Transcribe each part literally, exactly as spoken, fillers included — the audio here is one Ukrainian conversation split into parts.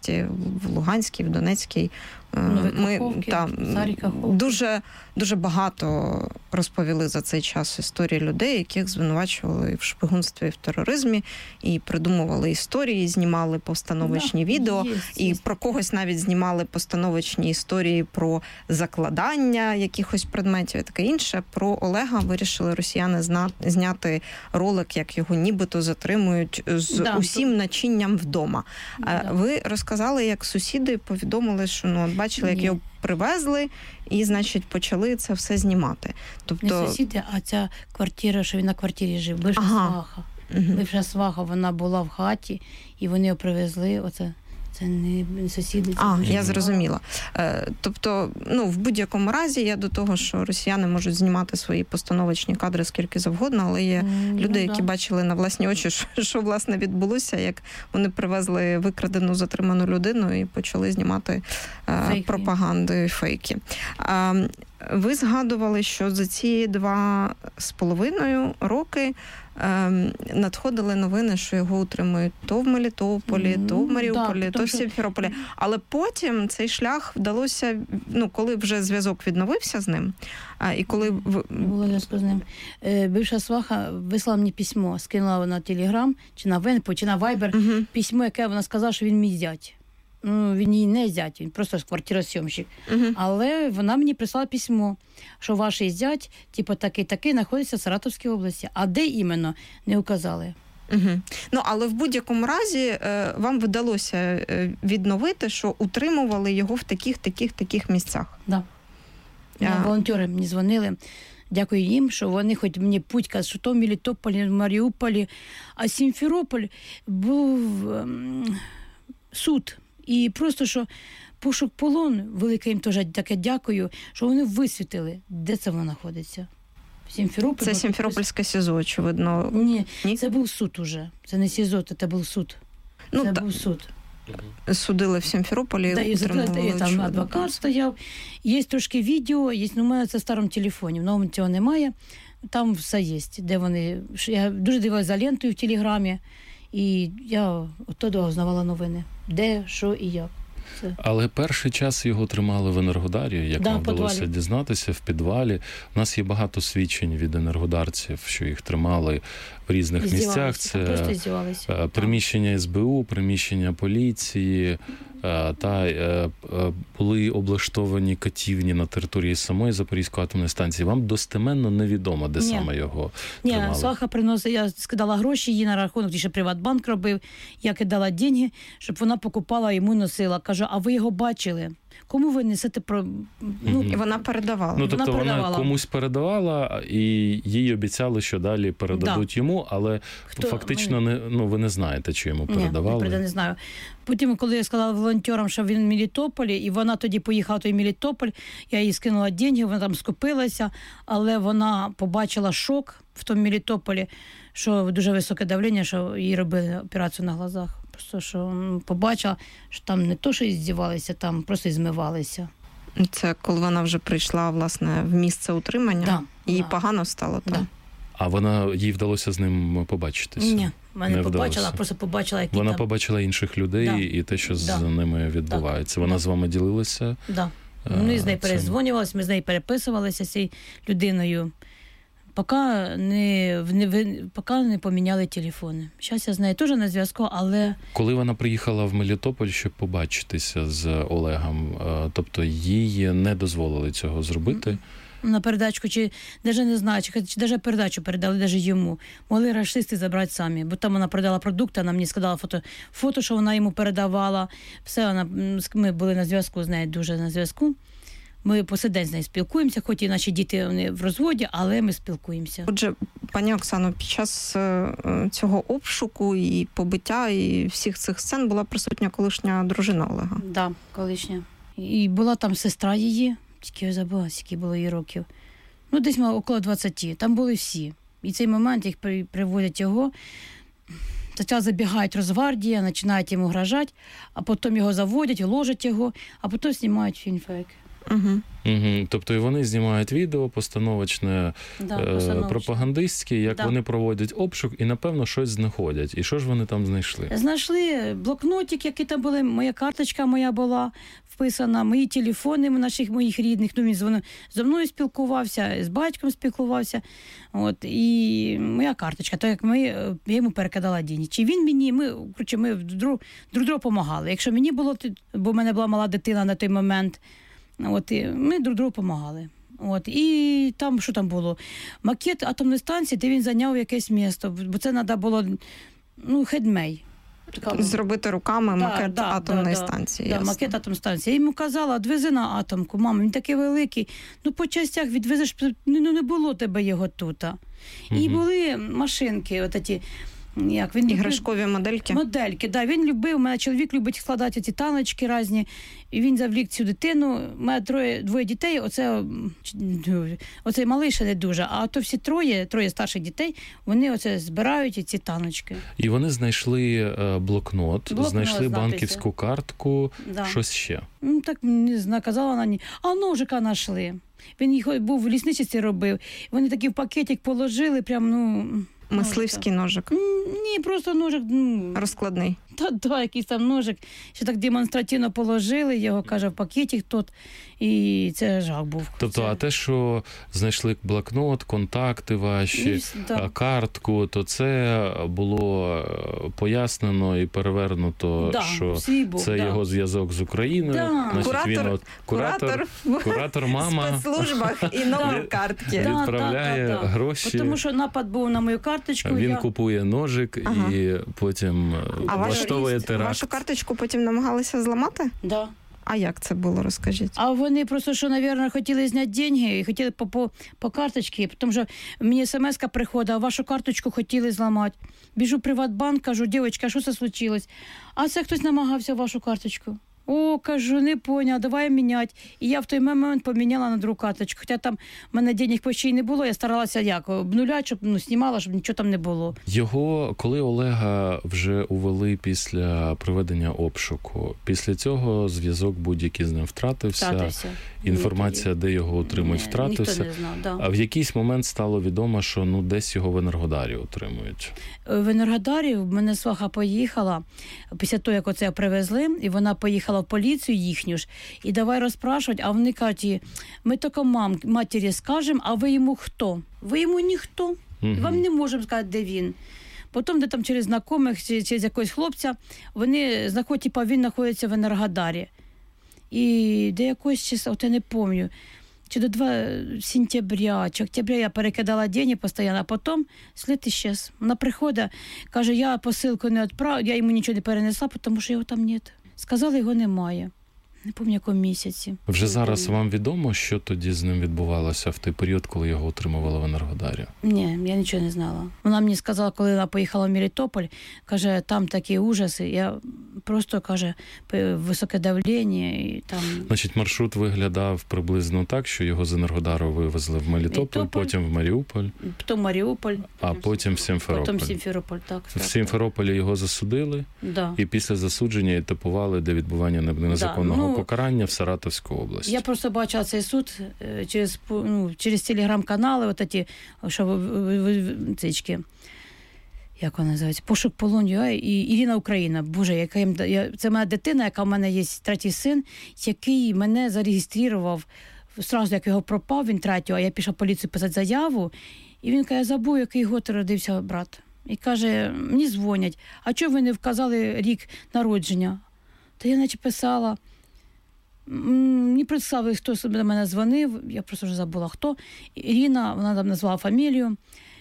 області, в Луганській, в Донецькій. Ми там дуже, дуже багато розповіли за цей час історії людей, яких звинувачували в шпигунстві, в тероризмі, і придумували історії, знімали постановочні да, відео, є, і є. Про когось навіть знімали постановочні історії про закладання якихось предметів і таке інше. Про Олега вирішили росіяни зна... зняти ролик, як його нібито затримують з да, усім то... начинням вдома. Да. Ви розказали, як сусіди повідомили, що ну, бачили, як Ні. його привезли, і, значить, почали це все знімати. Тобто... Не сусіди, а ця квартира, що він на квартирі жив, бивша ага. сваха. Угу. Бивша сваха, вона була в хаті, і вони його привезли, оце... Це не сусіди. Це а, я зрозуміла. Тобто, ну, в будь-якому разі, я до того, що росіяни можуть знімати свої постановочні кадри скільки завгодно, але є mm, люди, ну, які да. бачили на власні очі, що, що, власне, відбулося, як вони привезли викрадену, затриману людину і почали знімати фейки. пропаганду і фейки. Ви згадували, що за ці два з половиною роки ем, надходили новини, що його утримують то в Мелітополі, mm, то в Маріуполі, да, то в Сімферополі. Що... Але потім цей шлях вдалося, ну, коли вже зв'язок відновився з ним, а, і коли... Було зв'язку з ним. Е, бивша сваха вислала мені письмо, скинула на Телеграм, чи на Венпо, чи на Вайбер, mm-hmm. письмо, яке вона сказала, що він мій зять. Ну, він її не зять, він просто квартиросйомщик. Uh-huh. Але вона мені прислала письмо, що ваш зять, типу, такий-такий, знаходиться в Саратовській області. А де іменно, не указали. Uh-huh. Ну, але в будь-якому разі вам вдалося відновити, що утримували його в таких-таких-таких місцях. Так. Да. Uh-huh. Волонтери мені дзвонили. Дякую їм, що вони хоч мені путь кажуть, що то в Мелітополі, в Маріуполі. А Сімферополь був ем, суд. І просто, що пошук полон, велике їм теж таке дякую, що вони висвітили, де це воно знаходиться. Сімферополь. Це Сімферопольське СІЗО, очевидно. Ні, Ні, це був суд уже. Це не СІЗО, це був суд. Ну, це та... був суд. Судили в Сімферополі, да, і утримували. Там адвокат стояв. Є трошки відео, є, ну, у мене це в старому телефоні, в новому цього немає. Там все є, де вони... Я дуже дивилася за лентою в Телеграмі. І я оттуда узнавала новини. Де, що і як. Це. Але перший час його тримали в Енергодарі, як да, нам вдалося дізнатися, в підвалі. У нас є багато свідчень від енергодарців, що їх тримали в різних місцях. Це приміщення ес бе у, приміщення поліції, та були облаштовані катівні на території самої Запорізької атомної станції. Вам достеменно невідомо, де Ні. саме його тримали? Ні, Сваха приносила, я скидала гроші їй на рахунок, ті ще Приватбанк робив, я кидала деньги, щоб вона покупала, йому носила. Кажу, а ви його бачили? Кому ви несете про... Ну, і вона передавала. Ну, тобто вона, вона передавала. комусь передавала, і їй обіцяли, що далі передадуть да. йому, але Хто? фактично не, ну, ви не знаєте, чи йому Ні, передавали. Ні, не знаю. Потім, коли я сказала волонтерам, що він в Мелітополі, і вона тоді поїхала в той Мелітополь, я їй скинула деньги, вона там скупилася, але вона побачила шок в тому Мелітополі, що дуже високе давлення, що їй робили операцію на глазах. Просто що побачила, що там не то, що і здівалися, там просто і змивалися. Це коли вона вже прийшла, власне, в місце утримання? Да, їй да. погано стало там? Да. А вона, їй вдалося з ним побачитися? Ні, вона не побачила, просто побачила, які Вона там... побачила інших людей да. і те, що да. з ними відбувається. Вона да. з вами ділилася? Так. Да. Ми з нею перезвонювалися, ми з нею переписувалися з цією людиною. Поки не, не, поки не поміняли телефони. Зараз я з нею теж на зв'язку, але... Коли вона приїхала в Мелітополь, щоб побачитися з Олегом, тобто їй не дозволили цього зробити? На передачку, чи навіть не знаю, чи, чи навіть передачу передали, навіть йому. Могли рашисти забрати самі, бо там вона продала продукти, вона мені сказала фото, фото, що вона йому передавала. Все, вона, ми були на зв'язку з нею, дуже на зв'язку. Ми по сей день з нею спілкуємося, хоч і наші діти вони в розводі, але ми спілкуємося. Отже, пані Оксано, під час цього обшуку і побиття, і всіх цих сцен була присутня колишня дружина Олега? Так, да, колишня. І була там сестра її, тільки я забула, скільки було їй років. Ну, десь мало около двадцяти. Там були всі. І цей момент, їх приводять його, спочатку забігають Росгвардія, починають йому грожати, а потім його заводять, ложать його, а потім знімають фільм «Фейк». Угу. Угу. Тобто і вони знімають відео постановочне, да, е, пропагандистське, як да. вони проводять обшук і, напевно, щось знаходять. І що ж вони там знайшли? Знайшли блокнотик, які там були, моя карточка моя була вписана, мої телефони наших моїх рідних, ну він зі зо мною спілкувався, з батьком спілкувався, от, і моя карточка, то як ми, я йому перекидала дні. Чи він мені, ми, коротше, ми друг, друг другу допомагали. Якщо мені було, бо в мене була мала дитина на той момент, от, і ми друг другу допомагали. От, і там, що там було? Макет атомної станції, де він зайняв якесь місто, бо це треба було, ну, хедмей. Зробити руками да, макет да, атомної да, станції. Да, макет атомної станції. Я йому казала, відвези на атомку, мама, він такий великий, ну по частях відвезеш, ну не було тебе його тут. Угу. І були машинки, отаті, як він іграшкові любив... модельки. Модельки, да, він любив, у мене чоловік любить складати ці таночки різні, і він завлік цю дитину, у мене троє, двоє дітей, оце, оцей малий ще не дуже, а то всі троє, троє старших дітей, вони оце збирають ці таночки. І вони знайшли блокнот, блокнот знайшли банківську картку, да. Щось ще. Ну, так не знаю, казала вона, ні. А ножика знайшли. Він їх був в лісничці робив, вони такий в пакетик положили, прям, ну... Мисливський ножик? Ні, просто ножик. Ну, розкладний? Та, да, якийсь там ножик. Ще так демонстративно положили, його, каже, в пакеті тут, і це жах був. Тобто, це... а те, що знайшли блокнот, контакти ваші, і, да. картку, то це було пояснено і перевернуто, да, що був, це да. його зв'язок з Україною. Да. Значить, куратор, він от, куратор, куратор, куратор мама в спецслужбах і номер картки. Відправляє да, да, да. гроші. Тому що напад був на мою карточку. Він я... купує ножик ага. і потім а влаштовує теракт. Вашу карточку потім намагалися зламати? Так. Да. А як це було, розкажіть? А вони просто, що, мабуть, хотіли зняти гроші і хотіли по, по, по карточці, тому що мені смс-ка приходить, а вашу карточку хотіли зламати. Біжу в Приватбанк, кажу, дівчинка, що це случилось? А це хтось намагався вашу карточку. О, кажу, не поняла, давай міняти. І я в той момент поміняла на другу карточку. Хоча там в мене денег почти не було, я старалася як, обнуляти, щоб ну, знімала, щоб нічого там не було. Його, коли Олега вже увели після проведення обшуку, після цього зв'язок будь-який з ним втратився, втратився. Інформація, де його отримують, не, втратився. Ніхто не знав, да. А в якийсь момент стало відомо, що ну десь його в Енергодарі отримують. В Енергодарі в мене сваха поїхала, після того, як оце привезли, і вона поїхала в поліцію їхню ж, і давай розпрашувати, а вони кажуть, ми тільки мам, матері скажемо, а ви йому хто? Ви йому ніхто. Угу. Вам не можемо сказати, де він. Потім, де там через знайомих, через якогось хлопця, вони знаходять, типа, він знаходиться в Енергодарі. І де якось числа, от я не пам'ятаю, чи до два сентября, чи октября я перекидала деньги постійно, а потім слід іщез. Вона приходить, каже, я посилку не відправила, я йому нічого не перенесла, тому що його там немає. Сказали, його немає. Не пам'ятаю, якому місяці. Вже зараз вам відомо, що тоді з ним відбувалося в той період, коли його отримували в Енергодарі? Ні, я нічого не знала. Вона мені сказала, коли вона поїхала в Мелітополь, каже, там такі ужаси. Я просто, каже, високе давлення. І там... Значить, маршрут виглядав приблизно так, що його з Енергодару вивезли в Мелітополь, Мелітополь, потім в Маріуполь. Потім Маріуполь. А потім в Сімферополь. Потім в Сімферополь, так. В Сімферополі його засудили, да. і після засудження етапували до відбування незаконного да. ну, покарання в Саратовську область. Я просто бачила цей суд через, ну, через телеграм-канали, от ті, що цички, як вона називається, «Пошук полоню», і Ірина Україна. Боже, яка їм, я, це моя дитина, яка в мене є третій син, який мене зареєстрував, одразу як його пропав, він третього, а я пішла в поліцію писати заяву, і він каже, я забув, який год родився брат. І каже, мені дзвонять, а чого ви не вказали рік народження? Та я наче писала. Не представили, хто до мене дзвонив, я просто вже забула, хто. Ірина, вона там назвала фамілію.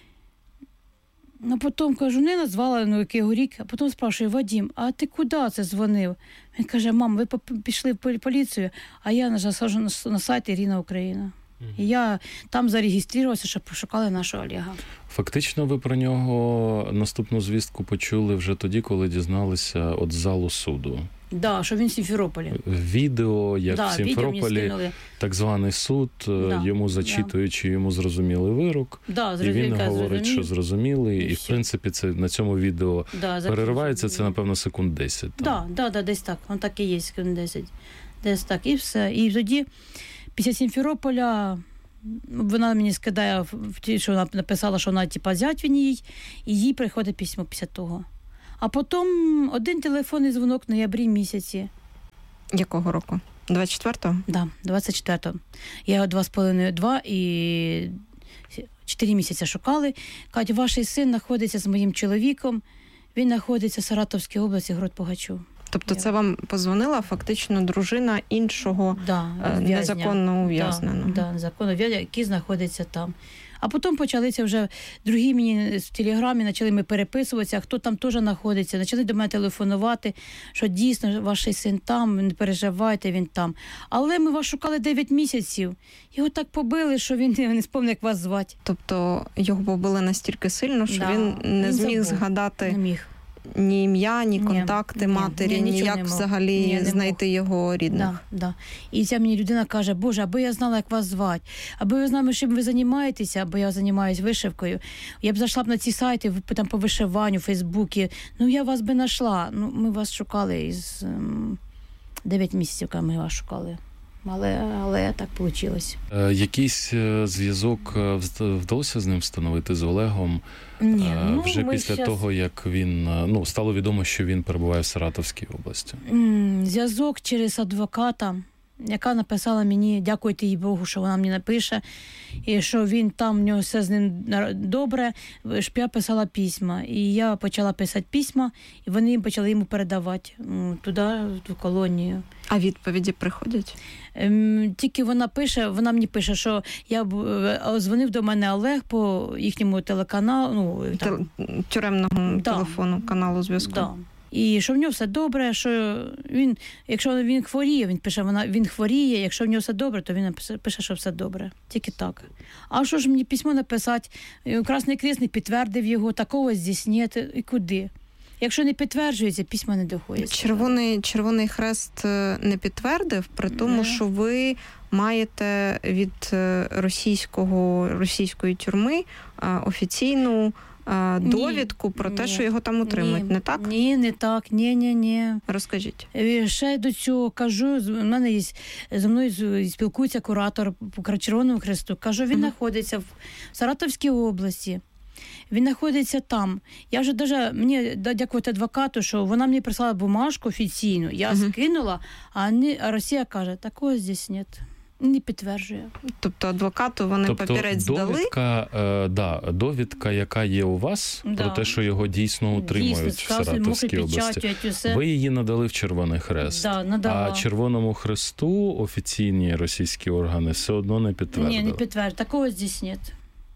А потім, кажу, не назвала, ну, який рік. А потім спрашую, Вадим, а ти куди це дзвонив? Він каже, мам, ви пішли в поліцію, а я насаджу на сайт Ірина Україна. І я там зареєструвалася, щоб пошукали нашого Олега. Фактично ви про нього наступну звістку почули вже тоді, коли дізналися от залу суду. Так, да, що він в Сімферополі. Відео, як да, в Сімферополі, так званий суд, да, йому зачитуючи, да. йому зрозумілий вирок. Да, і він говорить, зрозумів. що зрозумілий. І, і в принципі, це на цьому відео да, переривається, це, напевно, секунд десять. Так, да, да, да, десь так. Він так і є, секунд десять. Десь так, і все. І тоді, після Сімферополя, вона мені скидає, що вона написала, що вона, типа, зять він їй, і їй приходить письмо після того. А потім один телефонний дзвонок в ноябрі місяці. Якого року? двадцять четвертого? Так, да, двадцять четвертого. Я його два з половиною, два і чотири місяці шукали. Кажуть, ваш син знаходиться з моїм чоловіком, він знаходиться в Саратовській області, город Пугачов. Тобто це вам позвонила фактично дружина іншого да, незаконно ув'язненого? Так, да, да, незаконно ув'язненого, який знаходиться там. А потім почалися вже другі мені в телеграмі, почали ми переписуватися, хто там теж знаходиться, почали до мене телефонувати, що дійсно ваш син там, не переживайте, він там. Але ми вас шукали дев'ять місяців, його так побили, що він не спомнив, як вас звати. Тобто його побили настільки сильно, що да, він не він зміг забув. згадати... Не міг. Ні ім'я, ні контакти ні, матері, ні, ніяк взагалі ні, знайти його рідних. Да, да. І ця мені людина каже, Боже, аби я знала, як вас звати, аби ви знали, чим ви займаєтеся, або я займаюся вишивкою. Я б зайшла б на ці сайти, там по вишиванню, Фейсбуці, ну я вас би знайшла. Ну, ми вас шукали із ем, дев'ять місяців, коли ми вас шукали. Але, але так вийшло. Е, якийсь зв'язок вдалося з ним встановити, з Олегом? Ні, е, ну, вже після щас... того, як він, ну, стало відомо, що він перебуває в Саратовській області? Зв'язок через адвоката, яка написала мені, дякуйте їй Богу, що вона мені напише, і що він там, в нього все з ним добре, щоб я писала письма. І я почала писати письма, і вони почали йому передавати туди, в ту колонію. А відповіді приходять? Ем, тільки вона пише, вона мені пише, що я дзвонив до мене Олег по їхньому телеканалу, ну, там, тюремного да. телефону, каналу зв'язку. Да. І що в нього все добре, що він, якщо він хворіє, він пише, вона, він хворіє, якщо в нього все добре, то він пише, що все добре. Тільки так. А що ж мені письмо написати? Красний Хрест не підтвердив його, такого здійснити, і куди? Якщо не підтверджується, письма не доходять. Червоний, Червоний Хрест не підтвердив, при тому, не. що ви маєте від російського, російської тюрми офіційну довідку ні, про те, ні, що його там утримують, ні, не так? Ні, не так, ні, ні, ні. Розкажіть. Ще до цього кажу, в мене є, зі мною спілкується куратор по Червоному Хресту. Кажу, він знаходиться угу. в Саратовській області. Він знаходиться там. Я вже даже, мені дякувати адвокату, що вона мені прислала бумажку офіційну, я угу. скинула, а, не, а Росія каже, такого здесь нет. Не підтверджує. Тобто адвокату вони тобто, папірець довідка, дали? Е, да, довідка, яка є у вас, да. про те, що його дійсно утримують дійсно, в Саратовській області. Ви її надали в Червоний Хрест. Да, надала. А Червоному Хресту офіційні російські органи все одно не підтвердили. Ні, не підтвердили. Такого здесь нет.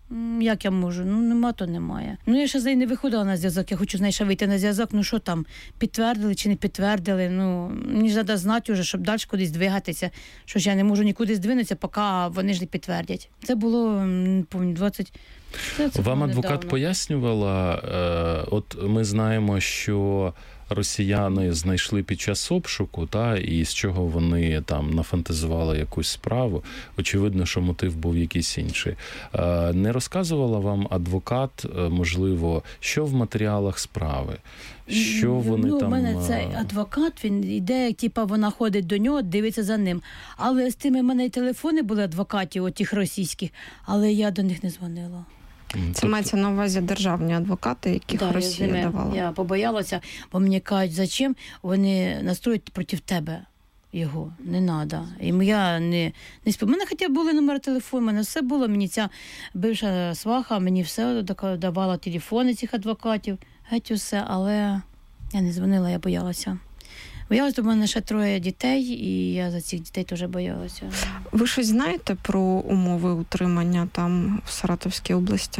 Як я можу? Ну, нема, то немає. Ну, я ще з нею не виходила на зв'язок, я хочу з нею ще вийти на зв'язок, ну, що там, підтвердили чи не підтвердили, ну, мені ж треба знати вже, щоб далі кудись двигатися, що ж я не можу нікуди здвинутися, поки вони ж не підтвердять. Це було, не пам'ятаю, двадцять... Це, це Вам адвокат недавно. Пояснювала, е, от ми знаємо, що росіяни знайшли під час обшуку, та, і з чого вони там нафантазували якусь справу. Очевидно, що мотив був якийсь інший. Е, не розказувала вам адвокат, можливо, що в матеріалах справи? Що вони ну, там... У мене цей адвокат, він йде, типа, вона ходить до нього, дивиться за ним. Але з тими в мене й телефони були адвокатів, отих російських, але я до них не дзвонила. Це тобто... мається на увазі державні адвокати, яких да, Росія я давала. Я побоялася, бо мені кажуть, зачем вони настроють проти тебе його, не треба. І я не, не спів. У мене хоча б були номери телефону, у мене все було, мені ця бивша сваха, мені все давала телефони цих адвокатів, геть усе, але я не дзвонила, я боялася. Боялася, у мене ще троє дітей, і я за цих дітей теж боялася. Ви щось знаєте про умови утримання там в Саратовській області?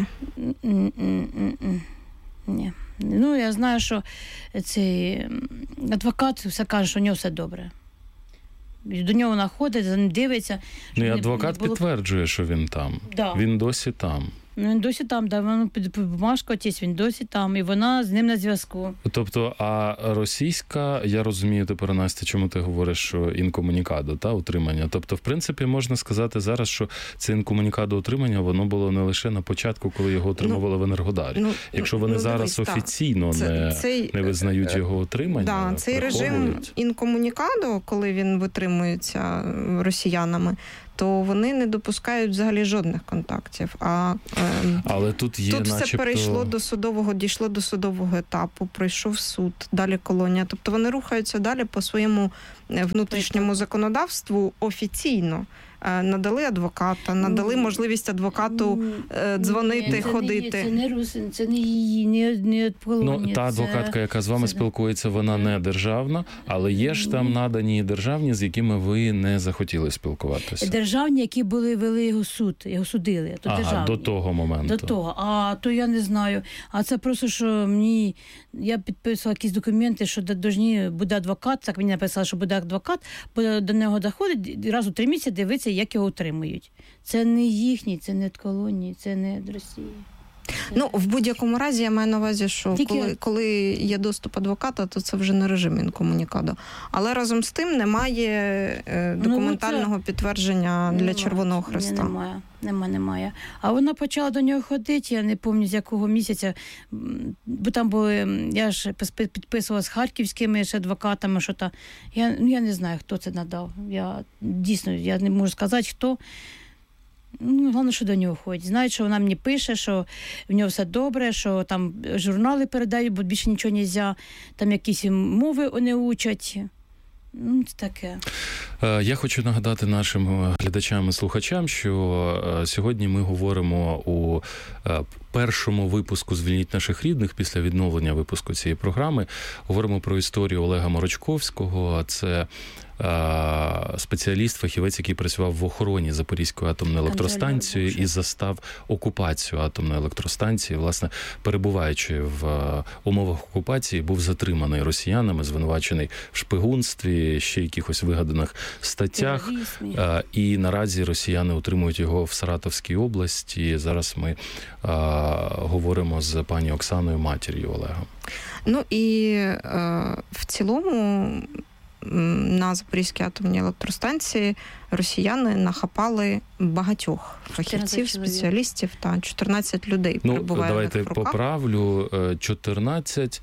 Ні. Ну, я знаю, що цей адвокат все каже, що у нього все добре. До нього вона ходить, за ним дивиться. Ну, і адвокат було... підтверджує, що він там. Да. Він досі там. Ну, він досі там, да, воно під бумажку отець, він досі там, і вона з ним на зв'язку. Тобто, а російська, я розумію тепер, Настя, чому ти говориш, що інкомунікадо, та, утримання. Тобто, в принципі, можна сказати зараз, що це інкомунікадо утримання, воно було не лише на початку, коли його отримували ну, в Енергодарі. Ну, Якщо вони ну, зараз дивись, офіційно це, не, цей, не визнають його отримання, да, цей режим інкомунікадо, коли він витримується росіянами, то вони не допускають взагалі жодних контактів. А е, Але тут є, тут начебто... все перейшло до судового, дійшло до судового етапу, пройшов суд, далі колонія. Тобто вони рухаються далі по своєму внутрішньому законодавству офіційно. Надали адвоката, надали можливість адвокату дзвонити, Ні, це ходити. Не, це не Русин, це не її, не, не колонія. Ну, та адвокатка, це... яка з вами це... спілкується, вона не державна, але є ж там надані державні, з якими ви не захотіли спілкуватися. Державні, які були, вели його суд, його судили. То ага, державні. До того моменту. До того. А то я не знаю. А це просто, що мені, я підписувала якісь документи, що должні буде адвокат, так мені написали, що буде адвокат, буде до нього доходить, раз у три місяці дивитися, як його утримують. Це не їхні, це не від колонії, це не від Росії. Ну, в будь-якому разі, я маю на увазі, що Тільки... коли, коли є доступ адвоката, то це вже не режим інкомунікадо. Але разом з тим немає е, документального ну, це... підтвердження для немає. Червоного Хреста. Ні, немає, немає, немає. А вона почала до нього ходити, я не пам'ятаю, з якого місяця, бо там були, я ж підписувала з харківськими ж адвокатами, що та, я, ну, я не знаю, хто це надав. Я дійсно, я не можу сказати, хто. Ну, головне, що до нього ходять. Знають, що вона мені пише, що в нього все добре, що там журнали передають, бо більше нічого не можна, там якісь мови не учать. Ну, це таке. Я хочу нагадати нашим глядачам і слухачам, що сьогодні ми говоримо у першому випуску «Звільніть наших рідних» після відновлення випуску цієї програми. Говоримо про історію Олега Морочковського. Це спеціаліст, фахівець, який працював в охороні Запорізької атомної електростанції і застав окупацію атомної електростанції. Власне, перебуваючи в умовах окупації, був затриманий росіянами, звинувачений в шпигунстві, ще якихось вигаданих статтях. І наразі росіяни утримують його в Саратовській області. Зараз ми а, говоримо з пані Оксаною, матір'ю Олега. Ну і а, в цілому на Запорізькій атомній електростанції росіяни нахапали багатьох фахівців, спеціалістів, та чотирнадцять людей ну, перебуває в руках. Давайте поправлю. чотирнадцять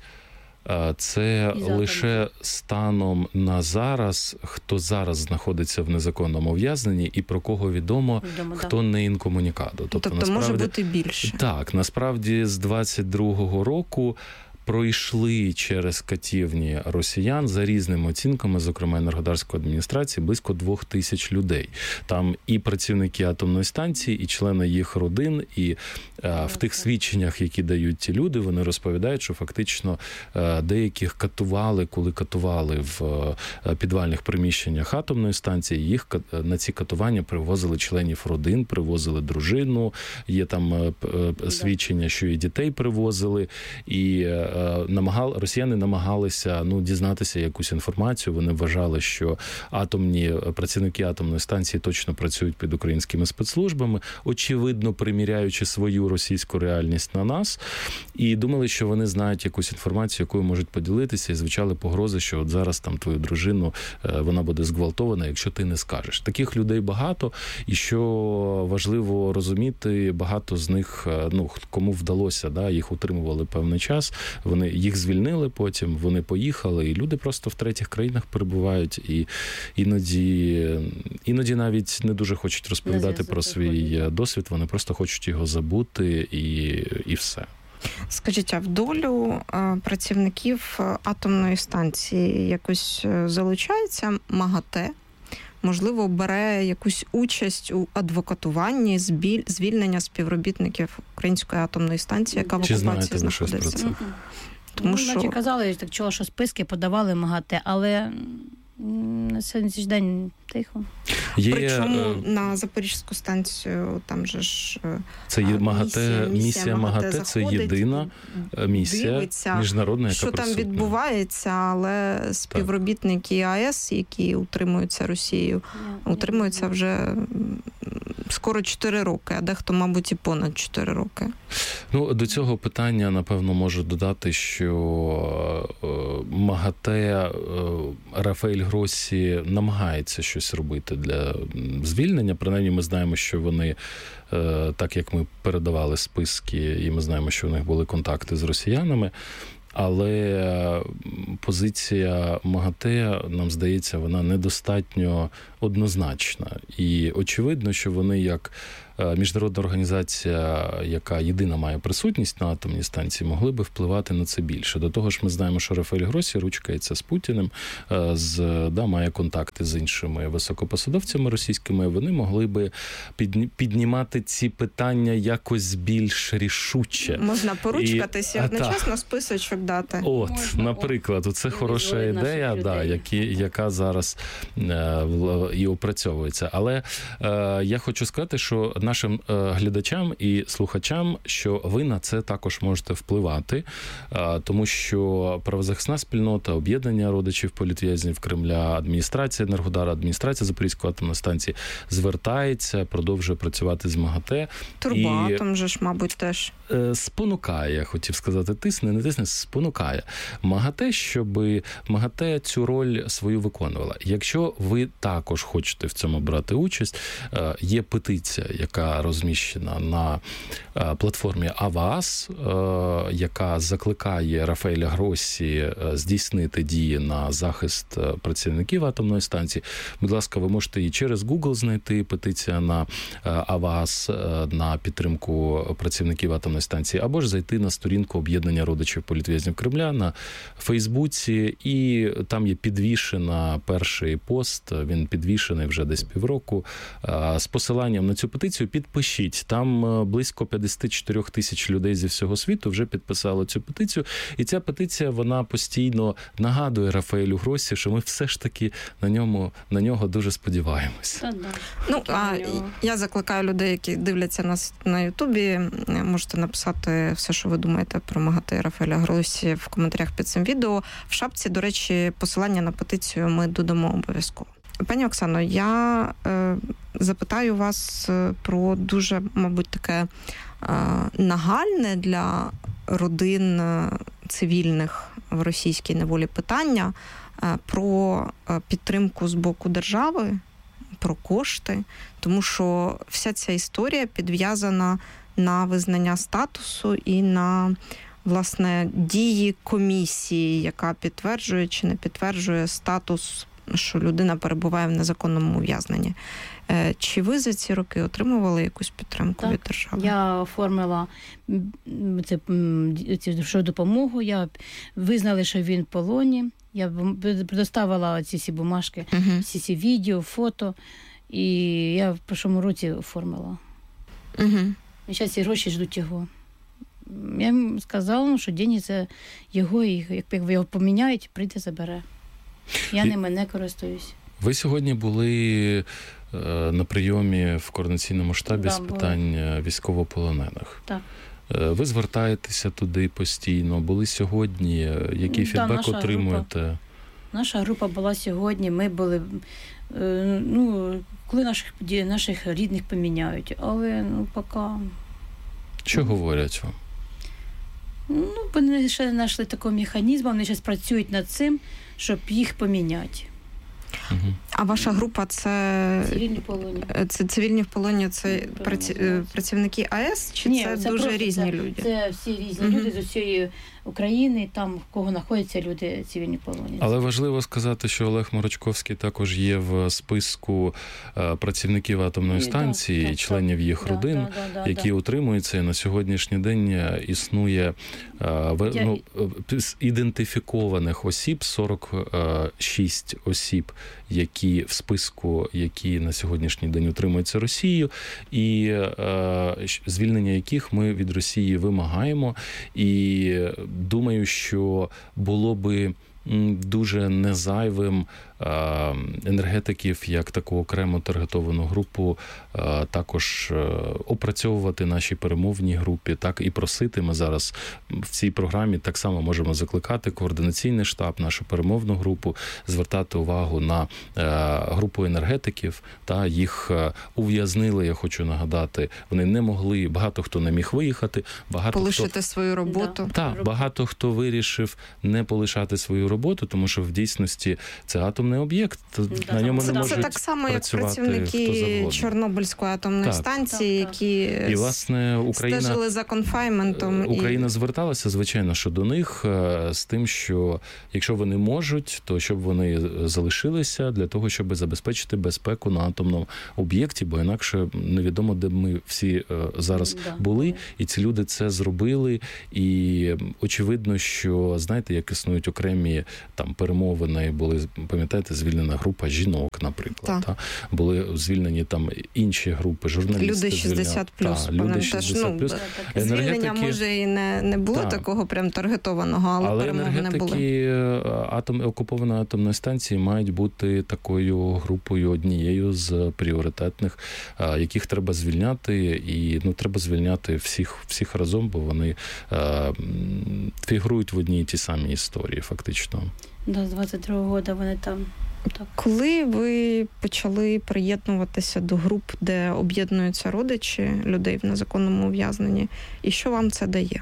це лише станом на зараз, хто зараз знаходиться в незаконному ув'язненні і про кого відомо, відомо хто да. не інкомунікадо. Тобто, тобто насправді, може бути більше. Так, насправді з двадцять другого року пройшли через катівні росіян за різними оцінками, зокрема Енергодарської адміністрації, близько двох тисяч людей. Там і працівники атомної станції, і члени їх родин, і а, в тих свідченнях, які дають ті люди, вони розповідають, що фактично а, деяких катували, коли катували в а, підвальних приміщеннях атомної станції, їх на ці катування привозили членів родин, привозили дружину, є там а, а, свідчення, що і дітей привозили, і намагали, росіяни намагалися ну, дізнатися якусь інформацію. Вони вважали, що атомні працівники атомної станції точно працюють під українськими спецслужбами, очевидно, приміряючи свою російську реальність на нас, і думали, що вони знають якусь інформацію, якою можуть поділитися, і звучали погрози, що от зараз там твою дружину, вона буде зґвалтована, якщо ти не скажеш. Таких людей багато, і що важливо розуміти, багато з них, ну, кому вдалося, да, їх утримували певний час, вони їх звільнили потім, вони поїхали, і люди просто в третіх країнах перебувають, і іноді, іноді навіть не дуже хочуть розповідати про свій досвід, вони просто хочуть його забути, і, і все. Скажіть, а в долю працівників атомної станції якось залучається МАГАТЕ? Можливо, бере якусь участь у адвокатуванні, звільнення співробітників Української атомної станції, яка в окупації знаходиться. Тому ну, що... Наче казали, так чула, що списки подавали МАГАТЕ, але на сьогоднішній день тихо. Є... Причому е... на Запорізьку станцію там же ж це є МАГАТЕ, місія, місія МАГАТЕ, МАГАТЕ це єдина місія дивиться, міжнародна, яка що присутня. Там відбувається, але співробітники АЕС, які утримуються Росією, yeah, утримуються yeah. вже скоро чотири роки, а дехто, мабуть, і понад чотири роки. Ну, до цього питання, напевно, можу додати, що МАГАТЕ, Рафаель Гроссі намагається щось робити для звільнення. Принаймні, ми знаємо, що вони, так як ми передавали списки, і ми знаємо, що у них були контакти з росіянами, але позиція МАГАТЕ, нам здається, вона недостатньо однозначна. І очевидно, що вони як міжнародна організація, яка єдина має присутність на атомній станції, могли би впливати на це більше. До того ж, ми знаємо, що Рафаель Гроссі ручкається з Путіним, з, да, має контакти з іншими високопосадовцями російськими. Вони могли би піднімати ці питання якось більш рішуче. Можна поручкатися і одночасно та, списочок дати. От, можна, наприклад, це хороша ідея, да, які, яка зараз е, і опрацьовується. Але е, я хочу сказати, що нашим глядачам і слухачам, що ви на це також можете впливати, тому що правозахисна спільнота, об'єднання родичів політв'язнів Кремля, адміністрація Енергодара, адміністрація Запорізької атомної станції звертається, продовжує працювати з МАГАТЕ. Турбоатом і... же ж, мабуть, теж. Спонукає, хотів сказати, тисне, не тисне, спонукає МАГАТЕ, щоб МАГАТЕ цю роль свою виконувала. Якщо ви також хочете в цьому брати участь, є петиція, яка розміщена на платформі АВААС, яка закликає Рафаеля Гроссі здійснити дії на захист працівників атомної станції. Будь ласка, ви можете і через Google знайти петиція на АВААС на підтримку працівників атомної станції, або ж зайти на сторінку об'єднання родичів політв'язнів Кремля на Фейсбуці, і там є підвішена перший пост, він підвішений вже десь півроку, з посиланням на цю петицію. Підпишіть. Там близько п'ятдесят чотири тисяч людей зі всього світу вже підписали цю петицію. І ця петиція, вона постійно нагадує Рафаелю Гроссі, що ми все ж таки на ньому, на нього дуже сподіваємося. Ну, а я закликаю людей, які дивляться нас на Ютубі, можете написати все, що ви думаєте про МАГАТЕ Рафаеля Гроссі в коментарях під цим відео. В шапці, до речі, посилання на петицію ми додамо обов'язково. Пані Оксано, я е, запитаю вас про дуже, мабуть, таке е, нагальне для родин цивільних в російській неволі питання, е, про підтримку з боку держави, про кошти, тому що вся ця історія підв'язана на визнання статусу і на, власне, дії комісії, яка підтверджує чи не підтверджує статус, що людина перебуває в незаконному ув'язненні. Чи ви за ці роки отримували якусь підтримку так, від держави? Я оформила цю допомогу, я визнали, що він в полоні, я предоставила ці всі бумажки, uh-huh. всі ці відео, фото, і я в прошлому році оформила. Uh-huh. І зараз ці гроші ждуть його. Я їм сказала, що день це його, і як його поміняють, прийде, забере. Я ними не користуюсь. Ви сьогодні були на прийомі в координаційному штабі да, з питань були. військовополонених. Так. Ви звертаєтеся туди постійно, були сьогодні, який да, фідбек отримуєте? Група, наша група була сьогодні, ми були, ну, коли наших, наших рідних поміняють, але, ну, поки... Що ну, говорять вам? Ну, вони ще не знайшли такого механізму, вони зараз працюють над цим, щоб їх поміняти. Угу. А ваша група це... Цивільні в полоні. Це цивільні в полоні, це праці... працівники АЕС, чи Ні, це, це дуже просто, різні це, люди? Це всі різні угу. люди з усієї України, там, в кого знаходяться люди цивільні в полоні. Але важливо сказати, що Олег Морочковський також є в списку працівників атомної станції і, так, членів їх да, родин, да, да, які да. утримуються. І на сьогоднішній день існує Я... ну, ідентифікованих осіб, сорок шість осіб, які в списку, які на сьогоднішній день утримуються Росією, і е, звільнення яких ми від Росії вимагаємо. І думаю, що було би дуже незайвим енергетиків як таку окрему таргетовану групу також опрацьовувати наші перемовні групі, так і просити. Ми зараз в цій програмі так само можемо закликати координаційний штаб, нашу перемовну групу, звертати увагу на групу енергетиків, та їх ув'язнили, я хочу нагадати, вони не могли, багато хто не міг виїхати, багато полишити хто... свою роботу. Так, багато хто вирішив не полишати свою роботу, тому що в дійсності це атомний об'єкт, да, на ньому це, не можуть це так само, як працівники Чорнобильської атомної так. станції, так, так. які і, власне, Україна, стежили за конфайнментом. Україна і... зверталася, звичайно, що до них з тим, що якщо вони можуть, то щоб вони залишилися для того, щоб забезпечити безпеку на атомному об'єкті, бо інакше невідомо, де ми всі зараз да. були, і ці люди це зробили, і очевидно, що, знаєте, як існують окремі там перемовини, були, пам'ятаєте, звільнена група жінок, наприклад, та. були звільнені там інші групи, журналісти. Люди шістдесят плюс, люди шістдесят плюс. Ну, звільнення, може, і не, не було та. такого прям таргетованого, але, але перемоги не були. Атом, окупованої атомної станції мають бути такою групою, однією з пріоритетних, яких треба звільняти, і ну, треба звільняти всіх, всіх разом, бо вони е, фігурують в одній і тій самій історії, фактично. Да, з двадцять другого року вони там. Так. Коли ви почали приєднуватися до груп, де об'єднуються родичі людей в незаконному ув'язненні, і що вам це дає?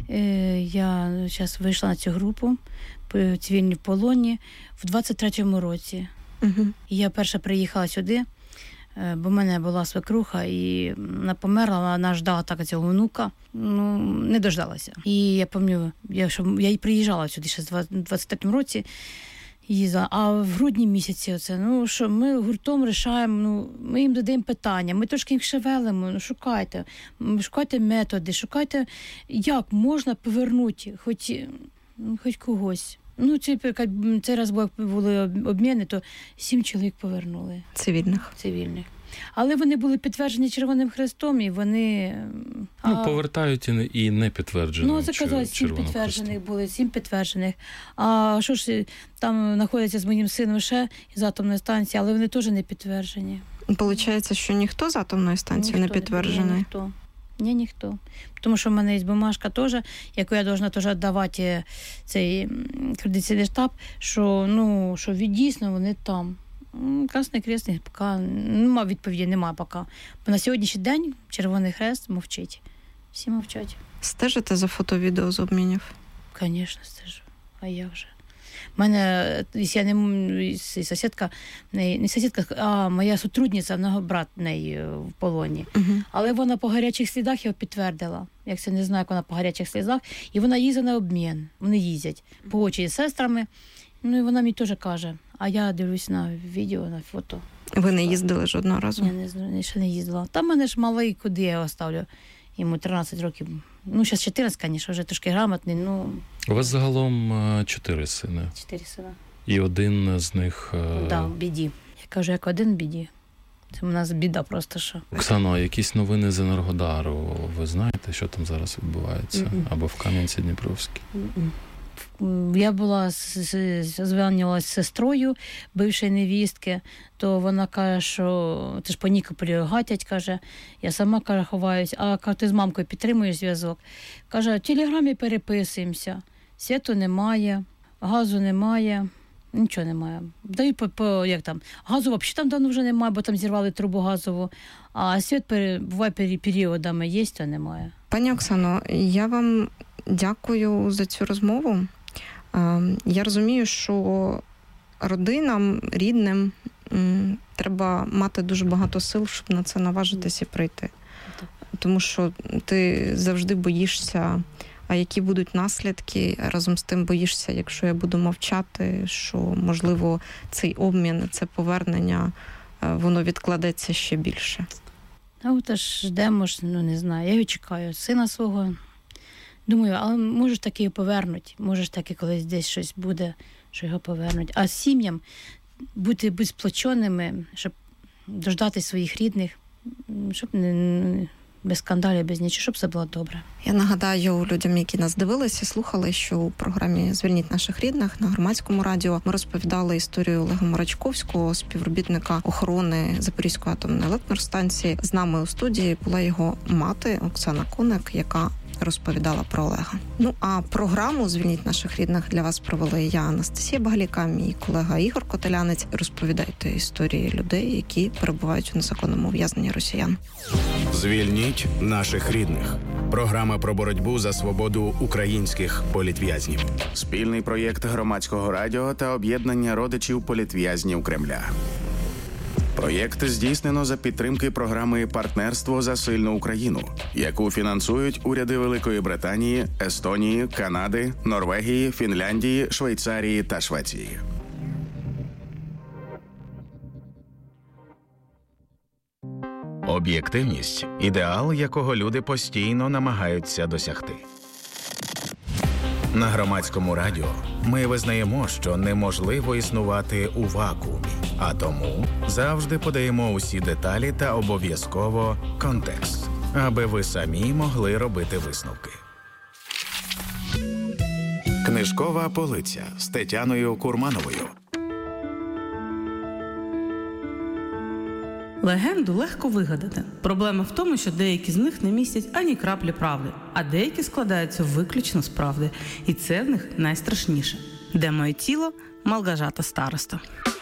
Е, я зараз вийшла на цю групу в цивільній полоні в двадцять третьому році. Угу. Я перша приїхала сюди, бо в мене була свекруха, і вона померла, вона ждала так цього внука, ну, не дождалася. І я пам'ятаю, я, що, я і приїжджала сюди ще в двадцять третьому році, їздила, а в грудні місяці оце, ну, що ми гуртом рішаємо, ну, ми їм додаємо питання, ми трошки їх шевелимо, ну, шукайте, шукайте методи, шукайте, як можна повернути хоч, хоч когось. Ну, цей, цей раз були обміни, то сім чоловік повернули. Цивільних? Цивільних. Але вони були підтверджені Червоним Хрестом, і вони... Ну, а... повертають і не підтверджені. Ну, заказали, сім підтверджених Хрестом. Були, сім підтверджених. А що ж, там знаходяться з моїм сином ще з атомної станції, але вони теж не підтверджені. Получається, що ніхто з атомної станції ніхто не підтверджений? Не, ніхто. Ні, ніхто. Тому що в мене є бумажка теж, яку я повинна теж віддавати цей координаційний штаб, що, ну, що дійсно вони там. Красний Хрест поки нема відповіді, немає поки. Бо на сьогоднішній день Червоний Хрест мовчить. Всі мовчать. Стежите за фото-відео з обмінів? Звісно, стежу. А як же? У мене, я не сусідка, не, не сусідка, а моя сотрудниця, вона брат неї в полоні. Uh-huh. Але вона по гарячих слідах його підтвердила. Як це не знаю, як вона по гарячих слідах. І вона їздить на обмін. Вони їздять по очі з сестрами. Ну і вона мені теж каже, а я дивлюсь на відео, на фото. Ви не їздили жодного разу? Ні, не, ще не їздила. Там мене ж малий, куди я його ставлю. Йому тринадцять років. Ну, зараз чотирнадцять, звісно, вже трошки грамотний, ну... У вас загалом чотири сини. Чотири сина. І один з них... Так, да, в біді. Я кажу, як один в біді. Це у нас біда просто, що... Оксано, а якісь новини з Енергодару? Ви знаєте, що там зараз відбувається? Mm-mm. Або в Кам'янці-Дніпровській? Mm-mm. Я була, зв'язувалася з сестрою бившої невістки, то вона каже, що ти ж по Нікополі гатять, каже, я сама, каже, ховаюсь, а каже, ти з мамкою підтримуєш зв'язок. Каже, в телеграмі переписуємося, світу немає, газу немає, нічого немає. Дають по, по як там, газу взагалі там давно вже немає, бо там зірвали трубу газову, а світ буває періодами є, то немає. Пані Оксано, я вам дякую за цю розмову. Я розумію, що родинам, рідним треба мати дуже багато сил, щоб на це наважитися і прийти. Тому що ти завжди боїшся, а які будуть наслідки, разом з тим боїшся, якщо я буду мовчати, що, можливо, цей обмін, це повернення, воно відкладеться ще більше. А от аж ждемо, ну не знаю, я його чекаю, сина свого. Думаю, але може ж таки повернуть, може ж таки колись десь щось буде, що його повернуть. А сім'ям бути, бути сплоченими, щоб дождати своїх рідних, щоб не, без скандалів, без нічого, щоб все було добре. Я нагадаю людям, які нас дивилися, слухали, що у програмі «Звільніть наших рідних» на Громадському радіо ми розповідали історію Олега Морачковського, співробітника охорони Запорізької атомної електростанції. З нами у студії була його мати Оксана Коник, яка розповідала про Олега. Ну, а програму «Звільніть наших рідних» для вас провели я, Анастасія Багаліка, мій колега Ігор Котелянець. Розповідайте історії людей, які перебувають у незаконному ув'язненні росіян. «Звільніть наших рідних». Програма про боротьбу за свободу українських політв'язнів. Спільний проєкт Громадського радіо та об'єднання родичів політв'язнів Кремля. Проєкт здійснено за підтримки програми «Партнерство за сильну Україну», яку фінансують уряди Великої Британії, Естонії, Канади, Норвегії, Фінляндії, Швейцарії та Швеції. Об'єктивність – ідеал, якого люди постійно намагаються досягти. На Громадському радіо ми визнаємо, що неможливо існувати у вакуумі, а тому завжди подаємо усі деталі та обов'язково контекст, аби ви самі могли робити висновки. Книжкова полиця з Тетяною Курмановою. Легенду легко вигадати. Проблема в тому, що деякі з них не містять ані краплі правди, а деякі складаються виключно з правди. І це в них найстрашніше. Де моє тіло? Малгажата староста.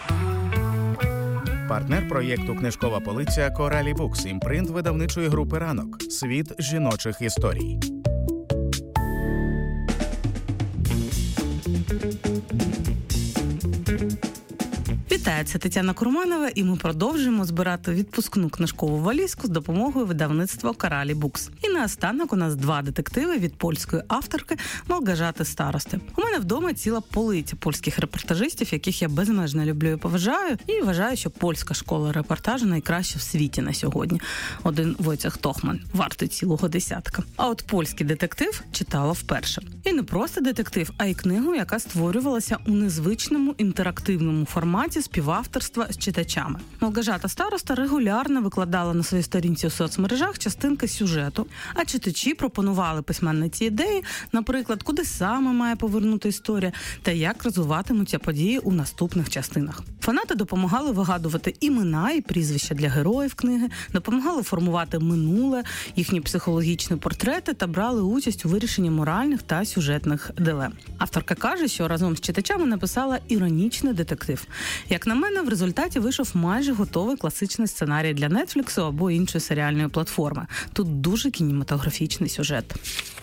Партнер проєкту «Книжкова полиця» Коралі Букс, імпринт видавничої групи «Ранок». Світ жіночих історій. Вітаю, це Тетяна Курманова, і ми продовжуємо збирати відпускну книжкову валізку з допомогою видавництва Коралі Букс. І наостанок у нас два детективи від польської авторки Малгажати Старости. У мене вдома ціла полиця польських репортажистів, яких я безмежно люблю і поважаю, і вважаю, що польська школа репортажу найкраща в світі на сьогодні. Один Войцех Тохман вартий цілого десятка. А от польський детектив читала вперше. І не просто детектив, а й книгу, яка створювалася у незвичному інтерактивному форматі співавторства з читачами. Малгажата Староста регулярно викладала на своїй сторінці у соцмережах частинки сюжету, а читачі пропонували письменниці ідеї, наприклад, куди саме має повернути історія та як розвиватимуться події у наступних частинах. Фанати допомагали вигадувати імена і прізвища для героїв книги, допомагали формувати минуле, їхні психологічні портрети та брали участь у вирішенні моральних та сюжетних дилем. Авторка каже, що разом з читачами написала іронічний детектив. Як на мене, в результаті вийшов майже готовий класичний сценарій для Нетфліксу або іншої серіальної платформи. Тут дуже кінематографічний сюжет.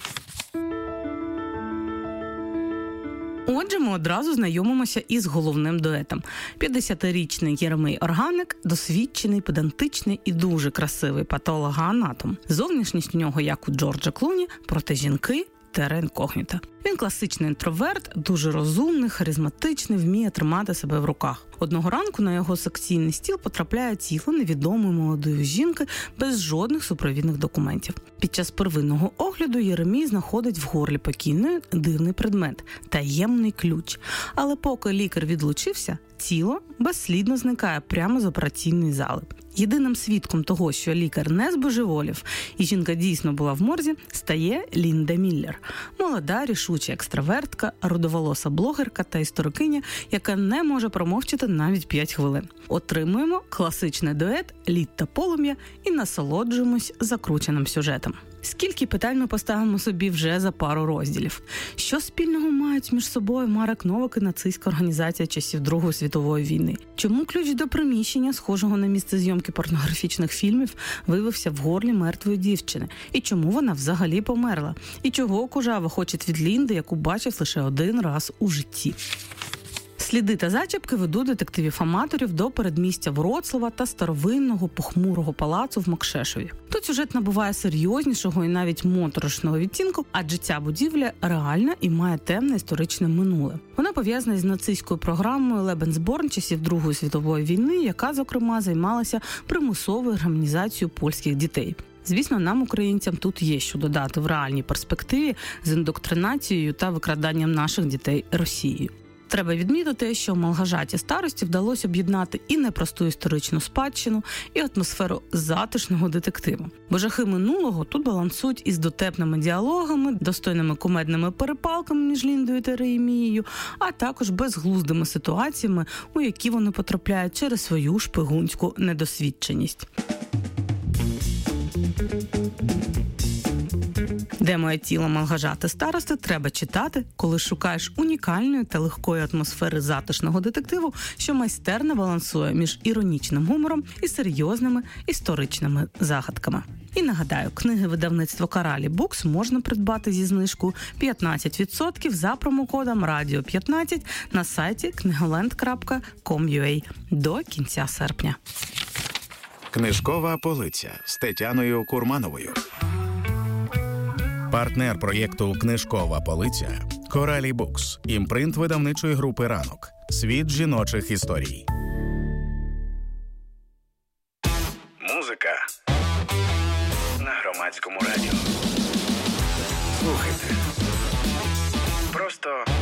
Отже, ми одразу знайомимося із головним дуетом. п'ятдесятирічний Єремей Органик, досвідчений, педантичний і дуже красивий патологоанатом. Зовнішність у нього, як у Джорджа Клуні, проте жінки – терра інкогніта. Він класичний інтроверт, дуже розумний, харизматичний, вміє тримати себе в руках. Одного ранку на його секційний стіл потрапляє тіло невідомої молодої жінки без жодних супровідних документів. Під час первинного огляду Єремій знаходить в горлі покійної дивний предмет – таємний ключ. Але поки лікар відлучився, тіло безслідно зникає прямо з операційної зали. Єдиним свідком того, що лікар не збожеволів і жінка дійсно була в морзі, стає Лінда Міллер. Молода, рішуча екстравертка, рудоволоса блогерка та історикиня, яка не може промовчати навіть п'ять хвилин. Отримуємо класичний дует «Лід та полум'я» і насолоджуємось закрученим сюжетом. Скільки питань ми поставимо собі вже за пару розділів? Що спільного мають між собою Марек Новак і нацистська організація часів Другої світової війни? Чому ключ до приміщення, схожого на місце зйомки порнографічних фільмів, виявився в горлі мертвої дівчини? І чому вона взагалі померла? І чого Кужава хоче від Лінди, яку бачив лише один раз у житті? Сліди та зачіпки ведуть детективів-аматорів до передмістя Вроцлава та старовинного похмурого палацу в Макшешові. Тут сюжет набуває серйознішого і навіть моторошного відтінку, адже ця будівля реальна і має темне історичне минуле. Вона пов'язана із нацистською програмою Лебенсборн часів Другої світової війни, яка, зокрема, займалася примусовою гармонізацією польських дітей. Звісно, нам, українцям, тут є що додати в реальній перспективі з індоктринацією та викраданням наших дітей Росією. Треба відмітити, що Малгажаті старості вдалося об'єднати і непросту історичну спадщину, і атмосферу затишного детективу. Бо жахи минулого тут балансують із дотепними діалогами, достойними кумедними перепалками між Ліндою та Реємією, а також безглуздими ситуаціями, у які вони потрапляють через свою шпигунську недосвідченість. «Де моє тіло Малгажати старости» треба читати, коли шукаєш унікальної та легкої атмосфери затишного детективу, що майстерно балансує між іронічним гумором і серйозними історичними загадками. І нагадаю, книги видавництва Коралі Букс можна придбати зі знижкою п'ятнадцять відсотків за промокодом радіо п'ятнадцять на сайті книголенд крапка ком крапка ю а до кінця серпня. Книжкова полиця з Тетяною Курмановою. Партнер проєкту «Книжкова полиця» – Коралі Букс, імпринт видавничої групи «Ранок». Світ жіночих історій. Музика на Громадському радіо. Слухайте. Просто